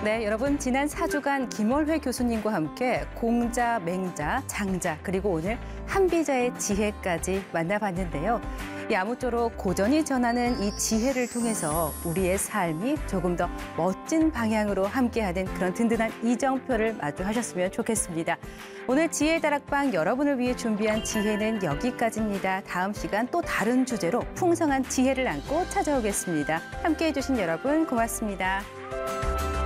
네, 여러분 지난 4주간 김월회 교수님과 함께 공자, 맹자, 장자 그리고 오늘 한비자의 지혜까지 만나봤는데요. 아무쪼록 고전이 전하는 이 지혜를 통해서 우리의 삶이 조금 더 멋진 방향으로 함께하는 그런 든든한 이정표를 마주하셨으면 좋겠습니다. 오늘 지혜 다락방 여러분을 위해 준비한 지혜는 여기까지입니다. 다음 시간 또 다른 주제로 풍성한 지혜를 안고 찾아오겠습니다. 함께해 주신 여러분 고맙습니다.